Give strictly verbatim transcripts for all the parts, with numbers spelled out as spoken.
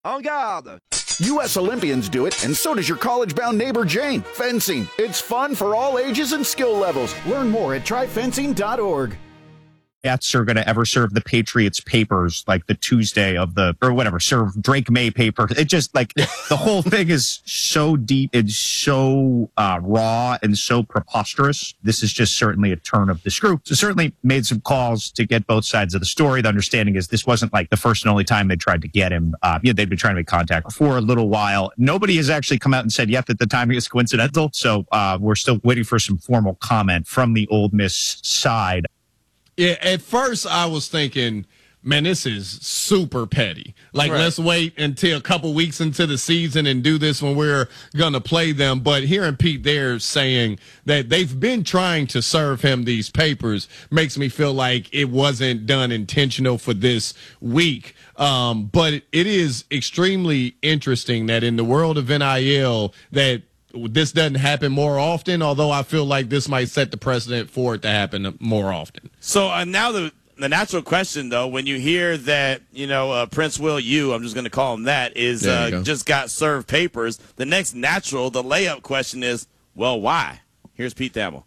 En garde! U S Olympians do it, and so does your college-bound neighbor Jane. Fencing. It's fun for all ages and skill levels. Learn more at try fencing dot org. Jets are going to ever serve the Patriots papers like the Tuesday of the, or whatever, serve Drake May paper. It just like the whole thing is so deep and so uh, raw and so preposterous. This is just certainly a turn of the screw. So certainly made some calls to get both sides of the story. The understanding is this wasn't like the first and only time they tried to get him. Uh, you know, they'd been trying to make contact for a little while. Nobody has actually come out and said yet that the timing is coincidental. So uh, we're still waiting for some formal comment from the Ole Miss side. Yeah, at first I was thinking, man, this is super petty. Like, right. Let's wait until a couple weeks into the season and do this when we're going to play them. But hearing Pete there saying that they've been trying to serve him these papers makes me feel like it wasn't done intentional for this week. Um, but it is extremely interesting that in the world of N I L that this doesn't happen more often, although I feel like this might set the precedent for it to happen more often. So uh, now the the natural question, though, when you hear that, you know, uh, Prince Will you, I'm just going to call him that, is uh, go. just got served papers, the next natural, the layup question is, well, why? Here's Pete Thamel.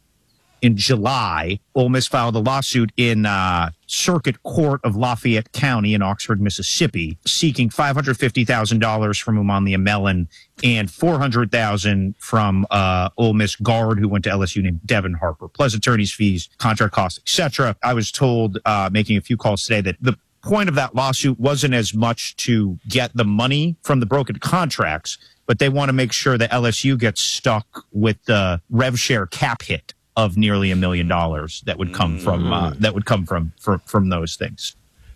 In July, Ole Miss filed a lawsuit in uh, Circuit Court of Lafayette County in Oxford, Mississippi, seeking five hundred fifty thousand dollars from Umanlia Mellon and four hundred thousand dollars from uh, Ole Miss guard who went to L S U named Devin Harper, plus attorney's fees, contract costs, et cetera. I was told, uh, making a few calls today, that the point of that lawsuit wasn't as much to get the money from the broken contracts, but they want to make sure that L S U gets stuck with the rev share cap hit of nearly a million dollars that would come from uh, that would come from, from from those things.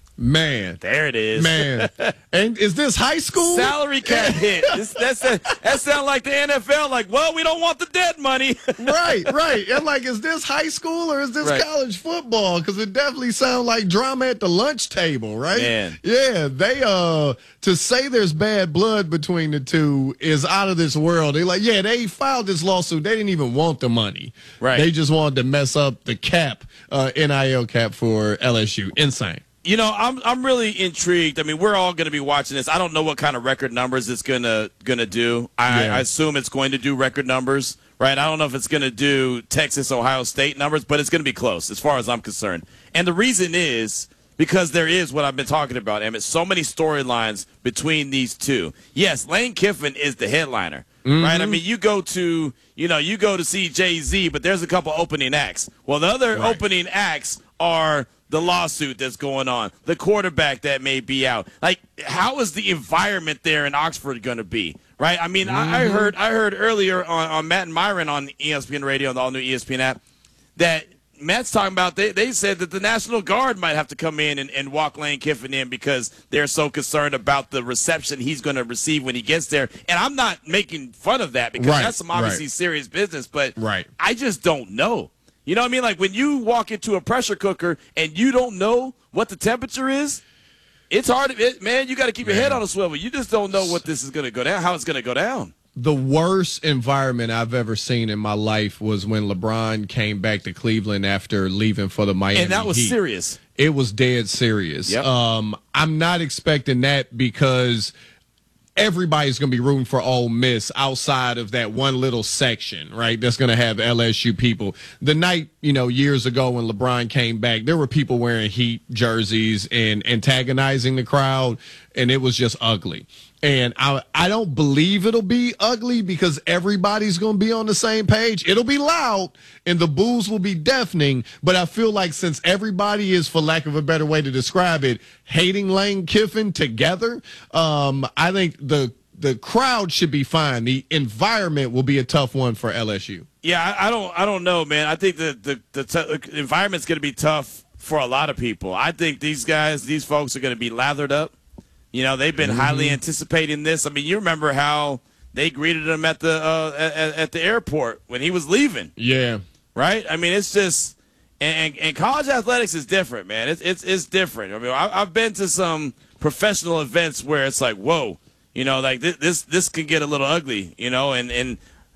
Man, there it is. Man, and is this high school salary cap hit? This, that's a, that sounds like the N F L. Like, well, we don't want the dead money. right, right. And like, is this high school or is this right. college football? Because it definitely sounds like drama at the lunch table, right? Man. Yeah, they uh to say there's bad blood between the two is out of this world. They're like, yeah, they filed this lawsuit. They didn't even want the money. Right. They just wanted to mess up the cap, uh, N I L cap for L S U. Insane. You know, I'm I'm really intrigued. I mean, we're all going to be watching this. I don't know what kind of record numbers it's gonna gonna do. I, yeah. I assume it's going to do record numbers, right? I don't know if it's going to do Texas, Ohio State numbers, but it's going to be close as far as I'm concerned. And the reason is because there is what I've been talking about, Emmett. So many storylines between these two. Yes, Lane Kiffin is the headliner, mm-hmm. right? I mean, you go to you know you go to see Jay-Z, but there's a couple opening acts. Well, the other right. opening acts are the lawsuit that's going on, the quarterback that may be out. Like, how is the environment there in Oxford going to be, right? I mean, mm-hmm. I, I heard I heard earlier on, on Matt and Myron on E S P N Radio, on the all-new E S P N app, that Matt's talking about, they, they said that the National Guard might have to come in and, and walk Lane Kiffin in because they're so concerned about the reception he's going to receive when he gets there. And I'm not making fun of that because right. that's some obviously right. serious business, but right. I just don't know. You know what I mean? Like when you walk into a pressure cooker and you don't know what the temperature is, it's hard. To, it, man, you got to keep man. your head on a swivel. You just don't know what this is going to go down, how it's going to go down. The worst environment I've ever seen in my life was when LeBron came back to Cleveland after leaving for the Miami Heat. And that was Heat. serious. It was dead serious. Yep. Um, I'm not expecting that because everybody's going to be rooting for Ole Miss outside of that one little section, right? That's going to have L S U people. The night, you know, years ago when LeBron came back, there were people wearing Heat jerseys and antagonizing the crowd, and it was just ugly. And I I don't believe it'll be ugly because everybody's going to be on the same page. It'll be loud and the boos will be deafening. But I feel like since everybody is, for lack of a better way to describe it, hating Lane Kiffin together, um, I think the the crowd should be fine. The environment will be a tough one for L S U. Yeah, I, I don't I don't know, man. I think the the, the, t- the environment's going to be tough for a lot of people. I think these guys, these folks are going to be lathered up. You know, they've been mm-hmm. highly anticipating this. I mean, you remember how they greeted him at the uh, at, at the airport when he was leaving. Yeah. Right? I mean, it's just and, – and, and college athletics is different, man. It's it's, it's different. I mean, I, I've been to some professional events where it's like, whoa, you know, like this this, this can get a little ugly, you know, and, and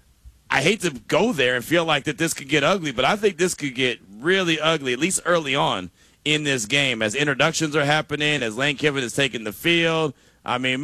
I hate to go there and feel like that this could get ugly, but I think this could get really ugly, at least early on in this game, as introductions are happening, as Lane Kiffin is taking the field. I mean,